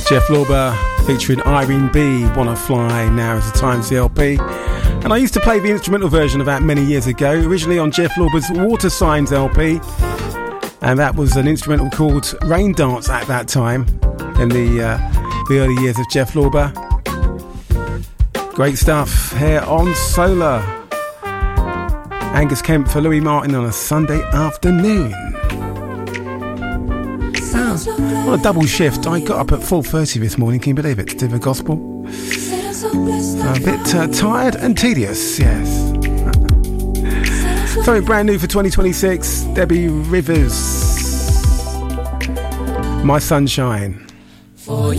Jeff Lorber featuring Irene B, Wanna Fly, Now Is the Time, LP. And I used to play the instrumental version of that many years ago, originally on Jeff Lorber's Water Signs LP. And that was an instrumental called Rain Dance at that time, in the early years of Jeff Lorber. Great stuff here on Solar. Angus Kemp for Louis Martin on a Sunday afternoon. On a double shift, I got up at 4:30 this morning, can you believe it, to do the gospel? A bit tired and tedious, yes. Something brand new for 2026, Debbie Rivers, My Sunshine.